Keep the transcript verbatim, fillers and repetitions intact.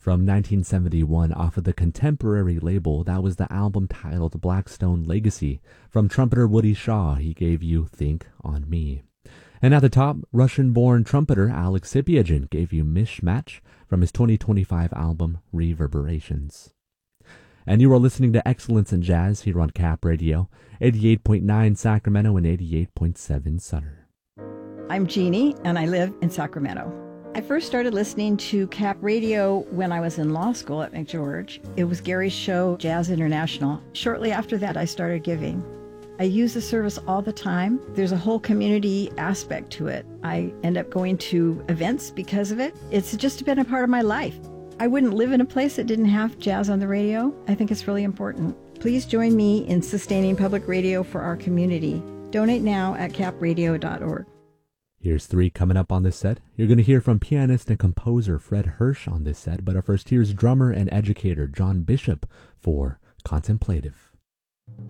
From nineteen seventy-one, off of the Contemporary label, that was the album titled Blackstone Legacy. From trumpeter Woody Shaw, he gave you Think on Me. And at the top, Russian-born trumpeter Alex Sipiagin gave you Mishmatch from his twenty twenty-five album Reverberations. And you are listening to Excellence in Jazz here on Cap Radio, eighty-eight point nine Sacramento and eighty-eight point seven Sutter. I'm Jeannie, and I live in Sacramento. I first started listening to Cap Radio when I was in law school at McGeorge. It was Gary's show, Jazz International. Shortly after that, I started giving. I use the service all the time. There's a whole community aspect to it. I end up going to events because of it. It's just been a part of my life. I wouldn't live in a place that didn't have jazz on the radio. I think it's really important. Please join me in sustaining public radio for our community. Donate now at cap radio dot org. Here's three coming up on this set. You're going to hear from pianist and composer Fred Hirsch on this set, but first here's drummer and educator John Bishop for Contemplative.